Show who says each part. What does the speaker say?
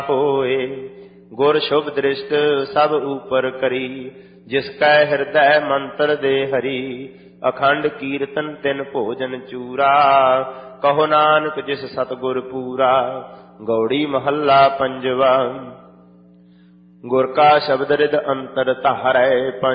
Speaker 1: होए। गुर शुभ दृष्ट सब ऊपर करी, जिसकै हृदय मंत्र दे हरि। अखंड कीर्तन तिन भोजन चूरा, कहो नानक जिस सतगुर पूरा। गौड़ी महला पंजवा। गुर का शब्द रिद अंतर धारै।